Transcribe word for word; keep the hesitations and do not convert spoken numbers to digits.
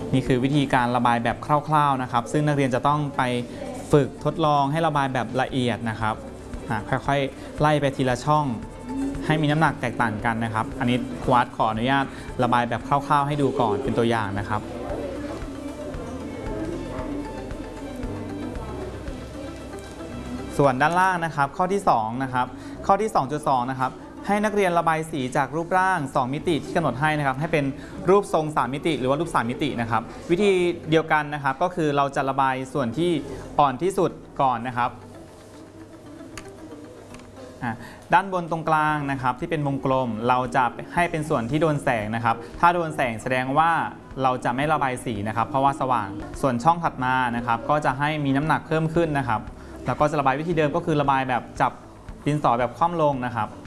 นี่คือวิธีการระบายแบบคร่าวๆนะครับซึ่งนักเรียนจะต้องไปฝึกทดลองให้ระบายแบบละเอียดนะครับค่อยๆไล่ไปทีละช่องให้มีน้ำหนักแตกต่างกันนะครับอันนี้ครูอาร์ตขออนุญาตระบายแบบคร่าวๆให้ดูก่อนเป็นตัวอย่างนะครับส่วนด้านล่างนะครับข้อที่สองนะครับข้อที่ สองจุดสอง นะครับให้นักเรียนระบายสีจากรูปร่างสองมิติที่กำหนดให้นะครับให้เป็นรูปทรงสามมิติหรือว่ารูปสามมิตินะครับวิธีเดียวกันนะครับก็คือเราจะระบายส่วนที่อ่อนที่สุดก่อนนะครับด้านบนตรงกลางนะครับที่เป็นวงกลมเราจะให้เป็นส่วนที่โดนแสงนะครับถ้าโดนแสงแสดงว่าเราจะไม่ระบายสีนะครับเพราะว่าสว่างส่วนช่องถัดมานะครับก็จะให้มีน้ำหนักเพิ่มขึ้นนะครับแล้วก็จะระบายวิธีเดิมก็คือระบายแบบจับดินสอแบบคว่ำลงนะครับ